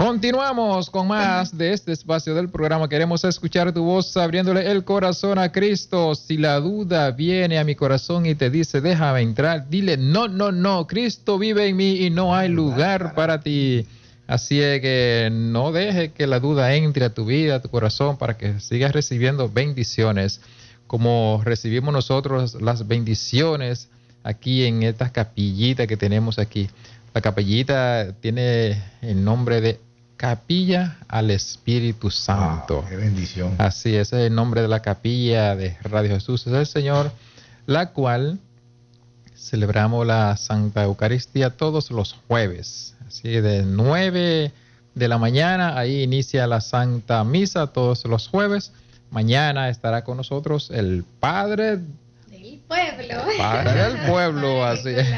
Continuamos con más de este espacio del programa. Queremos escuchar tu voz abriéndole el corazón a Cristo. Si la duda viene a mi corazón y te dice, déjame entrar, dile, no, no, no, Cristo vive en mí y no hay lugar para ti. Así es que no deje que la duda entre a tu vida, a tu corazón, para que sigas recibiendo bendiciones, como recibimos nosotros las bendiciones aquí en esta capillita que tenemos aquí. La capillita tiene el nombre de Capilla al Espíritu Santo. Wow, ¡qué bendición! Así es, el nombre de la capilla de Radio Jesús es el Señor, la cual celebramos la Santa Eucaristía todos los jueves. Así de 9 de la mañana, ahí inicia la Santa Misa todos los jueves. Mañana estará con nosotros el Padre del pueblo. Padre del pueblo, así es.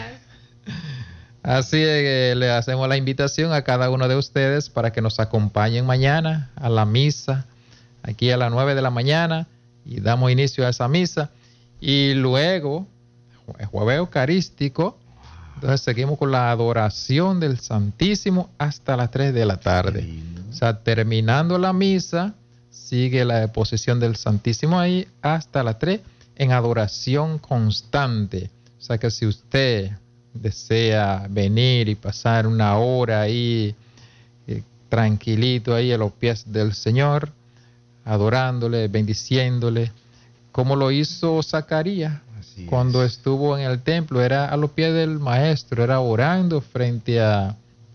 Así que le hacemos la invitación a cada uno de ustedes para que nos acompañen mañana a la misa, aquí a las 9 de la mañana, y damos inicio a esa misa. Y luego, el jueves eucarístico, entonces seguimos con la adoración del Santísimo hasta las 3 de la tarde. O sea, terminando la misa, sigue la deposición del Santísimo ahí hasta las 3 en adoración constante. O sea que si usted desea venir y pasar una hora ahí tranquilito ahí a los pies del Señor, adorándole, bendiciéndole, como lo hizo Zacarías cuando estuvo en el templo, era a los pies del maestro, era orando frente al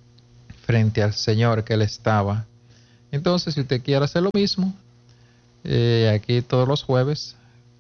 Señor que él estaba. Entonces, si usted quiere hacer lo mismo, aquí todos los jueves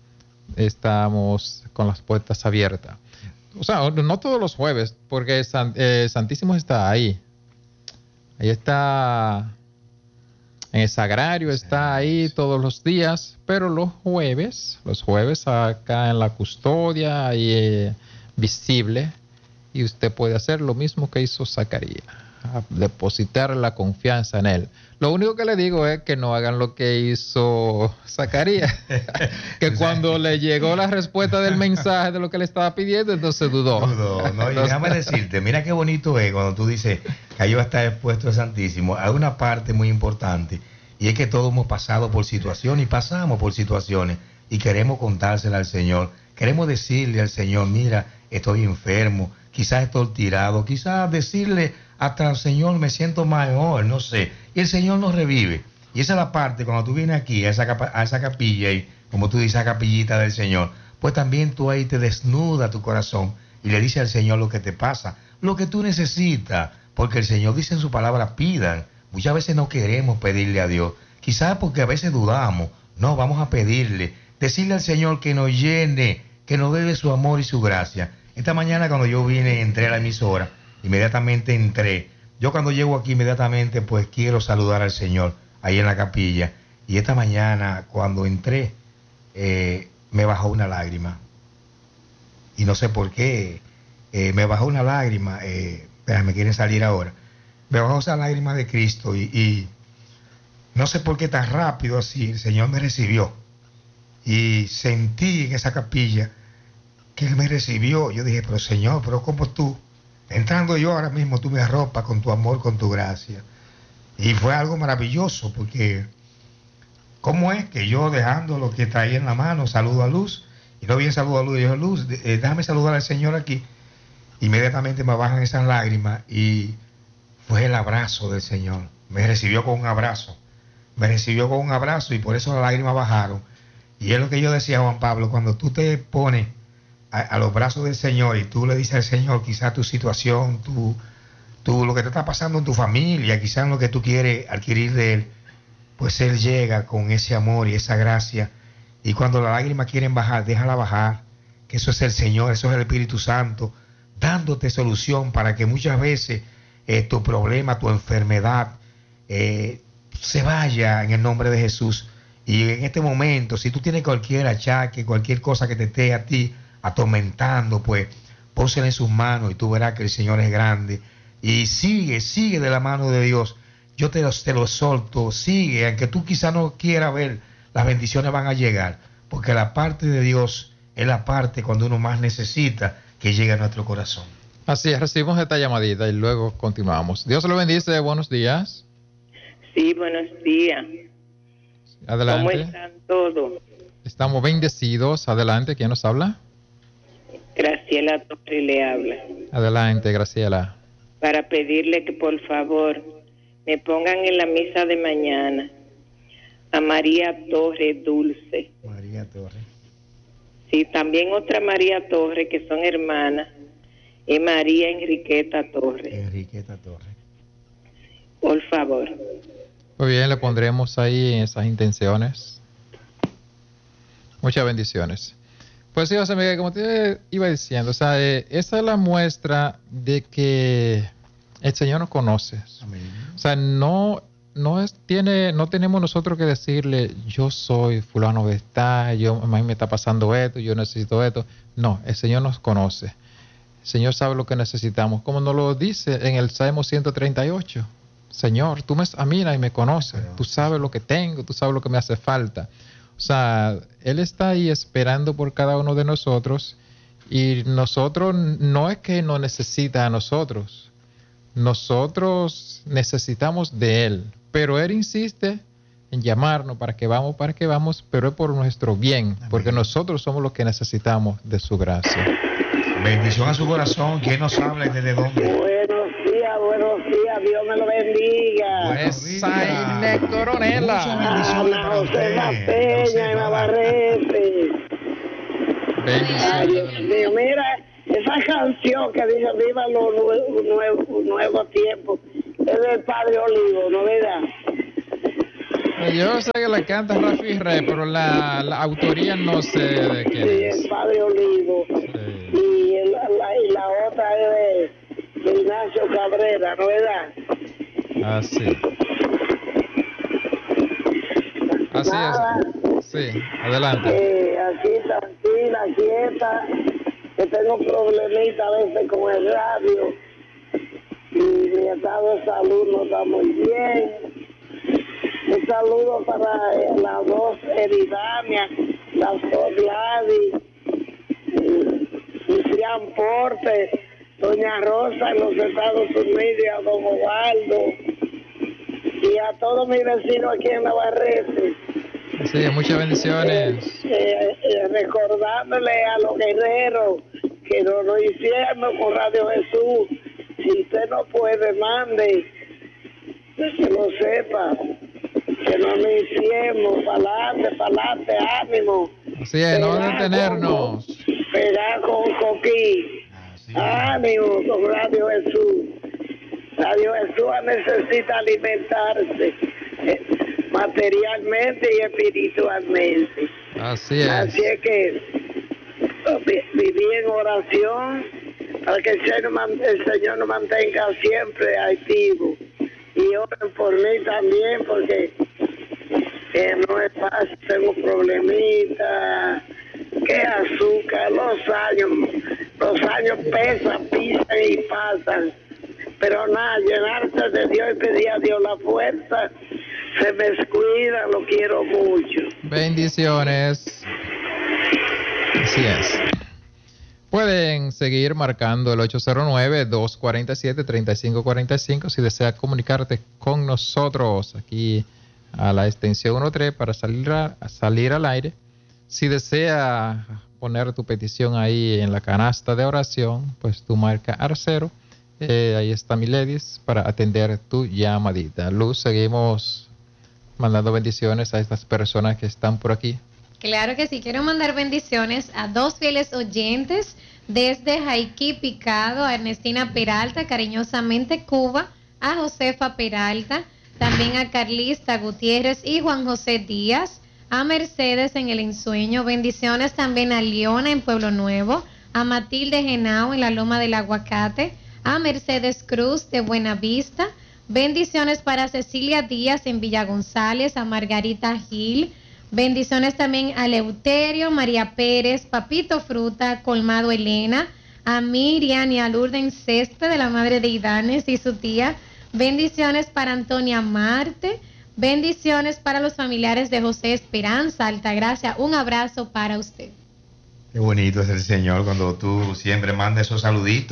estamos con las puertas abiertas. O sea, no todos los jueves, porque Santísimo está ahí. Ahí está, en el sagrario está ahí todos los días, pero los jueves acá en la custodia, ahí visible, y usted puede hacer lo mismo que hizo Zacarías, depositar la confianza en él. Lo único que le digo es que no hagan lo que hizo Zacarías, que cuando le llegó la respuesta del mensaje de lo que le estaba pidiendo, entonces dudó. No, y déjame decirte, mira qué bonito es cuando tú dices que ahí va a estar expuesto el Santísimo. Hay una parte muy importante, y es que todos hemos pasado por situaciones y pasamos por situaciones y queremos contársela al Señor. Queremos decirle al Señor, mira, estoy enfermo, quizás estoy tirado, quizás decirle hasta al Señor, me siento mejor, no sé. Y el Señor nos revive. Y esa es la parte, cuando tú vienes aquí a esa capilla, y como tú dices, a capillita del Señor, pues también tú ahí te desnuda tu corazón y le dices al Señor lo que te pasa, lo que tú necesitas, porque el Señor dice en su palabra, pidan. Muchas veces no queremos pedirle a Dios, quizás porque a veces dudamos. No, vamos a pedirle, decirle al Señor que nos llene, que nos dé de su amor y su gracia. Esta mañana cuando yo vine, entré a la emisora, inmediatamente entré. Yo cuando llego aquí inmediatamente pues quiero saludar al Señor ahí en la capilla. Y esta mañana cuando entré me bajó una lágrima. Y no sé por qué. Me bajó una lágrima. Me quieren salir ahora. Me bajó esa lágrima de Cristo y no sé por qué tan rápido así el Señor me recibió. Y sentí en esa capilla que Él me recibió. Yo dije, pero Señor, pero ¿cómo tú? Entrando yo ahora mismo, tú me arropas con tu amor, con tu gracia. Y fue algo maravilloso, porque ¿cómo es que yo, dejando lo que traía en la mano, saludo a Luz? Y no bien saludo a Luz, dijo, Luz, déjame saludar al Señor aquí. Inmediatamente me bajan esas lágrimas y fue el abrazo del Señor. Me recibió con un abrazo. Me recibió con un abrazo y por eso las lágrimas bajaron. Y es lo que yo decía, Juan Pablo, cuando tú te pones a los brazos del Señor y tú le dices al Señor quizás tu situación, lo que te está pasando en tu familia, quizás lo que tú quieres adquirir de Él, pues Él llega con ese amor y esa gracia. Y cuando las lágrimas quieren bajar, déjala bajar, que eso es el Señor, eso es el Espíritu Santo, dándote solución para que muchas veces tu problema, tu enfermedad se vaya en el nombre de Jesús. Y en este momento, si tú tienes cualquier achaque, cualquier cosa que te esté a ti atormentando, pues pónsela en sus manos y tú verás que el Señor es grande. Y sigue de la mano de Dios. Yo te lo solto, sigue, aunque tú quizás no quieras ver, las bendiciones van a llegar, porque la parte de Dios es la parte cuando uno más necesita que llegue a nuestro corazón. Así es, recibimos esta llamadita y luego continuamos. Dios lo bendice, buenos días. Sí, buenos días. Adelante. ¿Cómo están todos? Estamos bendecidos. Adelante, ¿quién nos habla? Graciela Torres le habla. Adelante, Graciela. Para pedirle que por favor me pongan en la misa de mañana a María Torres Dulce. María Torres. Sí, también otra María Torres que son hermanas, y María Enriqueta Torres. Enriqueta Torres. Por favor. Muy bien, le pondremos ahí esas intenciones. Muchas bendiciones. Pues sí, José Miguel, como te iba diciendo, o sea, esa es la muestra de que el Señor nos conoce. Amén. O sea, no tenemos nosotros que decirle, yo soy fulano de tal, a mí me está pasando esto, yo necesito esto. No, el Señor nos conoce. El Señor sabe lo que necesitamos. Como nos lo dice en el Salmo 138. Señor, tú me examinas y me conoces. Tú sabes lo que tengo, tú sabes lo que me hace falta. O sea, Él está ahí esperando por cada uno de nosotros, y nosotros no es que nos necesita a nosotros. Nosotros necesitamos de Él, pero Él insiste en llamarnos para que vamos, pero es por nuestro bien. Amén. Porque nosotros somos los que necesitamos de su gracia. Bendición a su corazón. ¿Quién nos habla y desde dónde? Buenos días, Dios me lo bendiga. Esa Coronela. Muchas bendiciones para usted. Peña en Navarrete. Bendiciones. Mira, esa canción que dice Viva los nuevos tiempos es del Padre Olivo, ¿no verdad? Yo sé que la canta Rafi Rey, pero la autoría no sé de quién es. Sí, el Padre Olivo. Sí. Y la otra es de Ignacio Cabrera, ¿no verdad? Así es. Sí, adelante. Aquí tranquila, quieta, que tengo problemita a veces con el radio y mi estado de salud no está muy bien. Un saludo para las dos Eridania, las dos Gladys, Cristian Porte, Doña Rosa en los Estados Unidos, a Don Ovaldo y a todos mis vecinos aquí en Navarrete. Sí, muchas bendiciones. Recordándole a los guerreros que lo hicieron con Radio Jesús. Si usted no puede, mande, que lo sepa, que no lo hicimos, para adelante, ánimo. Así es, no detenernos. Pegar con Coquí. Ánimo con Radio Jesús. Radio Jesús necesita alimentarse materialmente y espiritualmente. Así es. Así es que viví en oración para que el Señor nos mantenga siempre activo. Y oren por mí también, porque no es fácil, tengo problemitas, que azúcar, los años pesan, pisan y pasan. Pero nada, llenarse de Dios y pedir a Dios la fuerza. Se me cuida, lo quiero mucho. Bendiciones. Así es. Pueden seguir marcando el 809-247-3545 si desea comunicarte con nosotros aquí a la extensión 13 para salir al aire. Si desea poner tu petición ahí en la canasta de oración, pues tú marca Arcero. Ahí está mi ladies para atender tu llamadita. Luz, seguimos mandando bendiciones a estas personas que están por aquí. Claro que sí, quiero mandar bendiciones a dos fieles oyentes desde Jaiquí Picado, a Ernestina Peralta, cariñosamente Cuba, a Josefa Peralta, también a Carlista Gutiérrez y Juan José Díaz, a Mercedes en El Ensueño, bendiciones también a Leona en Pueblo Nuevo, a Matilde Genao en la Loma del Aguacate, a Mercedes Cruz de Buenavista, bendiciones para Cecilia Díaz en Villa González, a Margarita Gil, bendiciones también a Leuterio, María Pérez, Papito Fruta, Colmado Elena, a Miriam y a Lourdes Césped de la madre de Idanes y su tía, bendiciones para Antonia Marte, bendiciones para los familiares de José Esperanza, Altagracia, un abrazo para usted. Qué bonito es el Señor cuando tú siempre mandas esos saluditos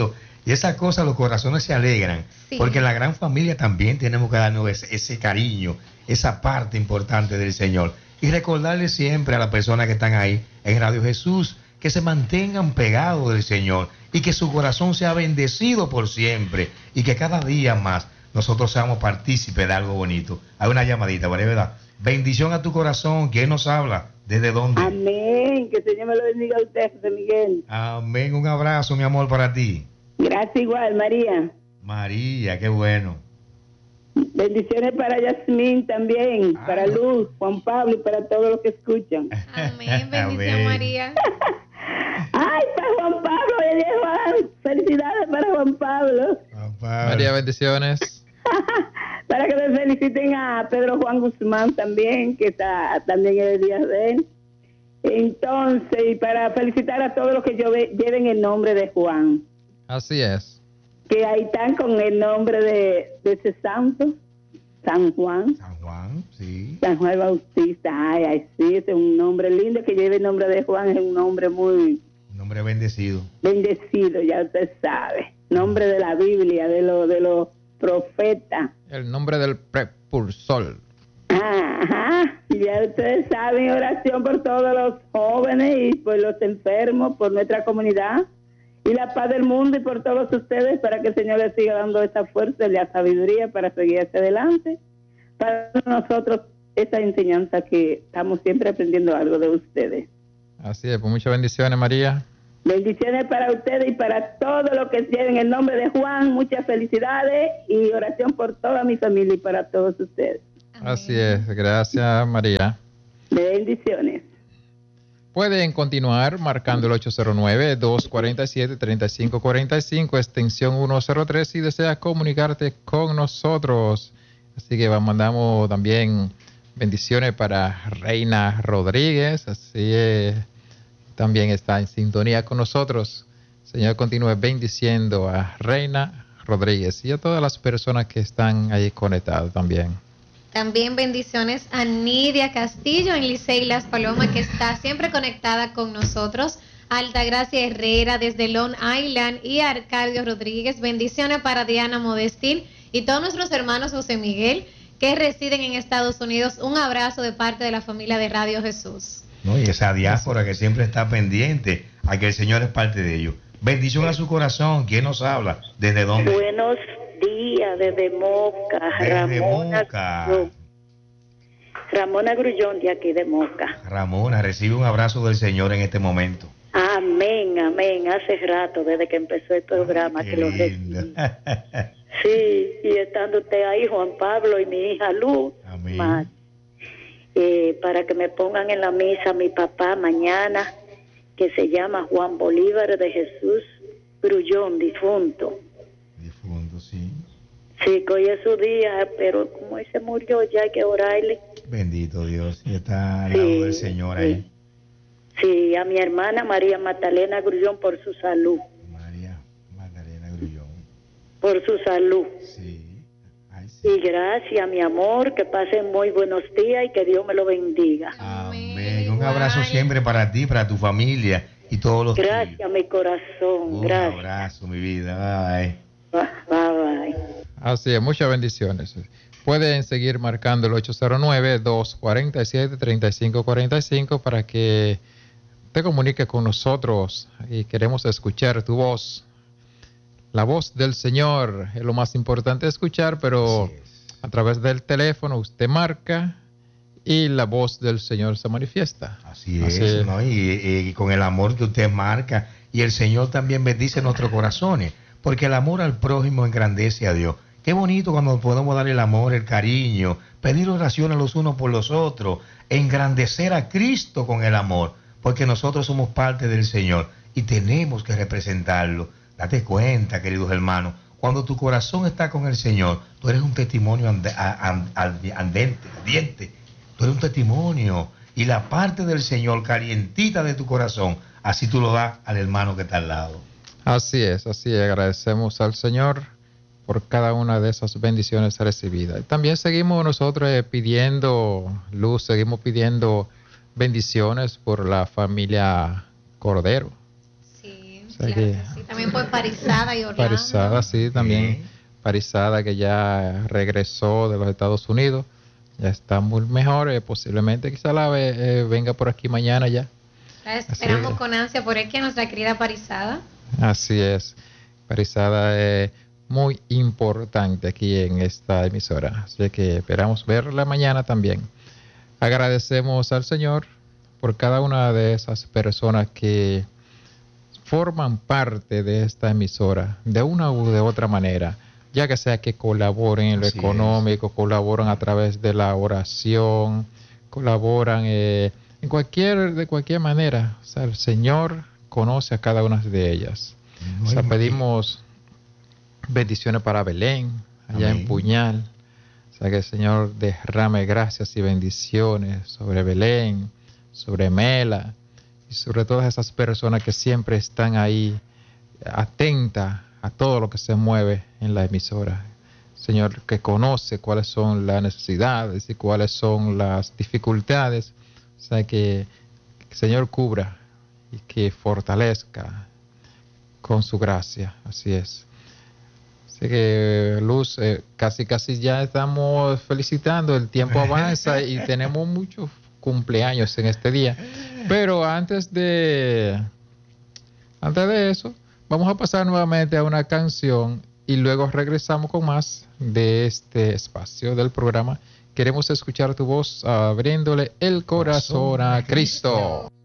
Y esas cosas, los corazones se alegran, Sí. porque en la gran familia también tenemos que darnos ese cariño, esa parte importante del Señor. Y recordarle siempre a las personas que están ahí en Radio Jesús que se mantengan pegados del Señor y que su corazón sea bendecido por siempre y que cada día más nosotros seamos partícipes de algo bonito. Hay una llamadita, ¿verdad? Bendición a tu corazón. ¿Quién nos habla? ¿Desde dónde? Amén. Que el Señor me lo bendiga a usted, José Miguel. Amén. Un abrazo, mi amor, para ti. Gracias igual, María. María, qué bueno. Bendiciones para Yasmín también, para Luz, Juan Pablo y para todos los que escuchan. Amén. Bendición, Amén. María. Ay, para Juan Pablo, oye, Juan. Felicidades para Juan Pablo. María, bendiciones. Para que me feliciten a Pedro Juan Guzmán también, que está también en el día de él. Entonces, y para felicitar a todos los que lleven el nombre de Juan, Así es. que ahí están con el nombre de ese santo, San Juan. San Juan, sí. San Juan Bautista, ay, sí, ese es un nombre lindo, que lleve el nombre de Juan, es un nombre muy Un hombre bendecido. bendecido, ya usted sabe. Nombre de la Biblia, de los profetas. El nombre del prepulsor. Ajá, ya ustedes saben, oración por todos los jóvenes y por los enfermos, por nuestra comunidad y la paz del mundo y por todos ustedes, para que el Señor les siga dando esa fuerza y la sabiduría para seguir hacia adelante. Para nosotros, esa enseñanza que estamos siempre aprendiendo algo de ustedes. Así es, pues muchas bendiciones, María. Bendiciones para ustedes y para todos los que lleven el nombre de Juan. Muchas felicidades y oración por toda mi familia y para todos ustedes. Así es, gracias, María. Bendiciones. Pueden continuar marcando el 809-247-3545, extensión 103, si deseas comunicarte con nosotros. Así que mandamos también bendiciones para Reina Rodríguez, así es, también está en sintonía con nosotros. Señor, continúe bendiciendo a Reina Rodríguez y a todas las personas que están ahí conectadas también. También bendiciones a Nidia Castillo en Licey Las Palomas, que está siempre conectada con nosotros. Altagracia Herrera desde Long Island y Arcadio Rodríguez. Bendiciones para Diana Modestín y todos nuestros hermanos José Miguel que residen en Estados Unidos. Un abrazo de parte de la familia de Radio Jesús. ¿No? Y esa diáspora que siempre está pendiente a que el Señor es parte de ellos. Bendición a su corazón. ¿Quién nos habla? ¿Desde dónde? Buenos días, desde Moca. Desde Moca. Ramona Grullón, de aquí de Moca. Ramona, recibe un abrazo del Señor en este momento. Amén, amén. Hace rato, desde que empezó el programa, Qué que lo lindo. recibí. Sí, y estando usted ahí, Juan Pablo y mi hija Luz, Amén. más, para que me pongan en la misa a mi papá mañana, que se llama Juan Bolívar de Jesús Grullón, difunto. Difunto, sí. Sí, que hoy es su día, pero como él se murió, ya hay que orarle. Bendito Dios. Y está al lado del Señor ahí. Sí, a mi hermana María Magdalena Grullón por su salud. María Magdalena Grullón. Por su salud. Sí. Ay, sí. Y gracias, mi amor, que pasen muy buenos días y que Dios me lo bendiga. Amén. Un abrazo siempre para ti, para tu familia y todos los Gracias, tuyos. mi corazón. Un Gracias. abrazo, mi vida. Bye. Bye, bye. Así es, muchas bendiciones. Pueden seguir marcando el 809-247-3545 para que te comuniques con nosotros y queremos escuchar tu voz. La voz del Señor es lo más importante escuchar, pero Así es. a través del teléfono usted marca y la voz del Señor se manifiesta. Así es, ¿no? Y con el amor que usted marca, y el Señor también bendice nuestros corazones, porque el amor al prójimo engrandece a Dios. Qué bonito cuando podemos dar el amor, el cariño, pedir oraciones los unos por los otros, engrandecer a Cristo con el amor, porque nosotros somos parte del Señor y tenemos que representarlo. Date cuenta, queridos hermanos, cuando tu corazón está con el Señor, tú eres un testimonio ardiente, tú eres un testimonio, y la parte del Señor calientita de tu corazón, así tú lo das al hermano que está al lado. Así es, agradecemos al Señor por cada una de esas bendiciones recibidas. También seguimos nosotros pidiendo luz, seguimos pidiendo bendiciones por la familia Cordero. Sí. O sea Claro que sí. También por Parizada y Orlando. Parizada, sí, también. Sí. Parizada, que ya regresó de los Estados Unidos, ya está muy mejor. Posiblemente quizá venga por aquí mañana ya. La esperamos con ansia por aquí a nuestra querida Parizada. Así es. Parizada es muy importante aquí en esta emisora. Así que esperamos verla mañana también. Agradecemos al Señor por cada una de esas personas que forman parte de esta emisora de una u de otra manera, ya que sea que colaboren en lo Así económico, colaboran a través de la oración, colaboran de cualquier manera. O sea, el Señor conoce a cada una de ellas. O sea, pedimos bendiciones para Belén, allá Amén. en Puñal. O sea, que el Señor derrame gracias y bendiciones sobre Belén, sobre Mela, y sobre todas esas personas que siempre están ahí atentas a todo lo que se mueve en la emisora. Señor, que conoce cuáles son las necesidades y cuáles son las dificultades. O sea, que el Señor cubra y que fortalezca con su gracia. Así es. Así que, Luz, casi ya estamos felicitando. El tiempo avanza y tenemos muchos cumpleaños en este día. Pero antes de eso, vamos a pasar nuevamente a una canción y luego regresamos con más de este espacio del programa. Queremos escuchar tu voz abriéndole el corazón a Cristo.